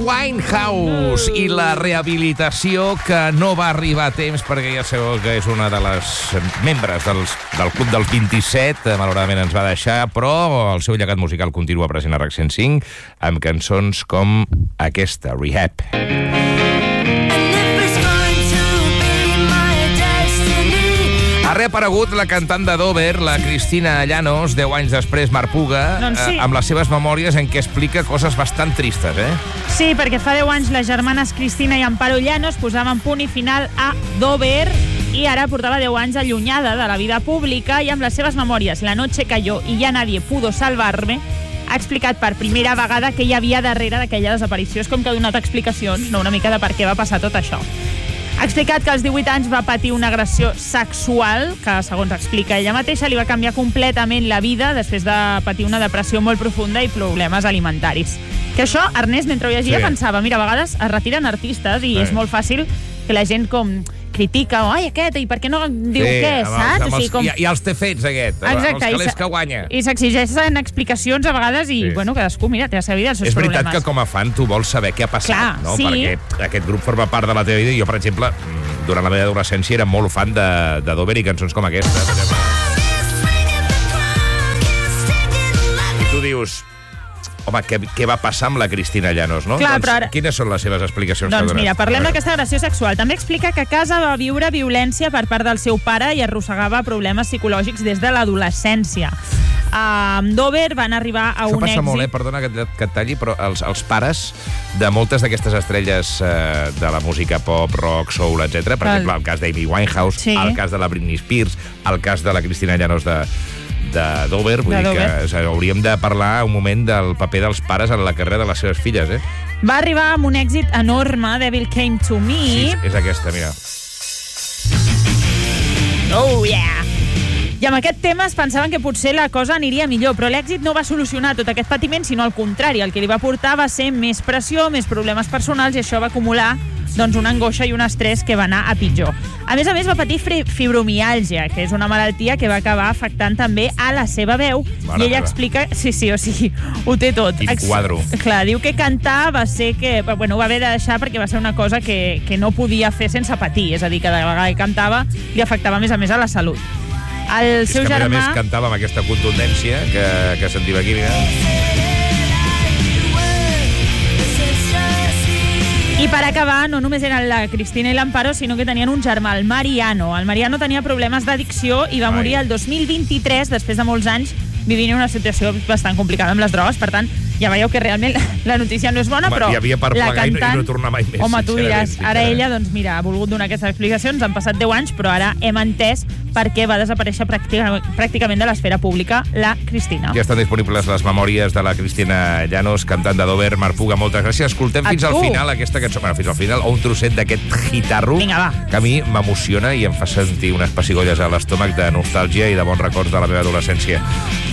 Winehouse i la rehabilitació que no va arribar a temps perquè ja sabeu que és una de les membres del Club dels 27, malauradament ens va deixar, però el seu llegat musical continua present a RAC 105 amb cançons com aquesta, Rehab. Ha reaparegut la cantant de Dover, la Cristina Llanos, 10 anys després, Marpuga, sí. Amb les seves memòries en què explica coses bastant tristes, Sí, perquè fa 10 anys les germanes Cristina i Amparo Llanos posaven punt i final a Dover i ara portava 10 anys allunyada de la vida pública i amb les seves memòries La noche cayó y ya nadie pudo salvarme ha explicat per primera vegada què hi havia darrere d'aquella desaparició. És com que ha donat explicacions, no, una mica de per què va passar tot això. Ha explicat que als 18 anys va patir una agressió sexual, que, segons explica ella mateixa, li va canviar completament la vida després de patir una depressió molt profunda i problemes alimentaris. Que això, Ernest, mentre ho llegia, pensava, mira, a vegades es retiren artistes i és molt fàcil que la gent com critica, ai, aquest, i per què no diu què, saps? O sigui, i els té fets, aquest, els calés que guanya. I s'exigeixen explicacions a vegades i, bueno, cadascú, mira, té la seva vida, els seus problemes. És veritat que com a fan tu vols saber què ha passat, clar, no? Sí. Perquè aquest grup forma part de la teva vida i jo, per exemple, durant la meva adolescència era molt fan de Dover i cançons com aquesta. I tu dius, home, què va passar amb la Cristina Llanos, no? Clar, doncs, però ara... Quines són les seves explicacions que doncs dones? Mira, parlem d'aquesta agressió sexual. També explica que a casa va viure violència per part del seu pare i arrossegava problemes psicològics des de l'adolescència. Dover van arribar a un èxit... Això passa molt, perdona que et talli, però els pares de moltes d'aquestes estrelles de la música pop, rock, soul, etc. Per exemple, el cas d'Amy Winehouse, el cas de la Britney Spears, el cas de la Cristina Llanos de Dover, vull dir que hauríem de parlar un moment del paper dels pares en la carrera de les seves filles, Va arribar amb un èxit enorme, Devil Came to Me. Sí, és aquesta, mira. Oh, yeah! I amb aquest tema es pensaven que potser la cosa aniria millor, però l'èxit no va solucionar tot aquest patiment, sinó al contrari. El que li va portar va ser més pressió, més problemes personals, i això va acumular doncs, una angoixa i un estrès que va anar a pitjor. A més, va patir fibromiàlgia, que és una malaltia que va acabar afectant també a la seva veu. I ella explica... Sí, o sigui, ho té tot. Quin quadro. Clar, diu que cantar va ser que... Bueno, ho va haver de deixar perquè va ser una cosa que no podia fer sense patir. És a dir, cada vegada que cantava li afectava més a més a la salut. El seu germà... És que a més cantava amb aquesta contundència que sentim aquí, mira. I per acabar, no només eren la Cristina i l'Amparo, sinó que tenien un germà, el Mariano. El Mariano tenia problemes d'addicció i va morir el 2023, després de molts anys, vivint una situació bastant complicada amb les drogues. Per tant, ja veieu que realment la notícia no és bona, però hi havia per la cantant... i no tornar mai més. Home, tu diràs, ara ella, doncs mira, ha volgut donar aquestes explicacions, han passat 10 anys, però ara hem entès per què va desaparèixer pràcticament de l'esfera pública la Cristina. Ja estan disponibles les memòries de la Cristina Llanos, cantant de Dover. Marpuga, moltes gràcies. Escoltem fins al final aquesta cançó, fins al final, o un trosset d'aquest guitarro que a mi m'emociona i em fa sentir unes pessigolles a l'estómac de nostàlgia i de bons records de la meva adolescència.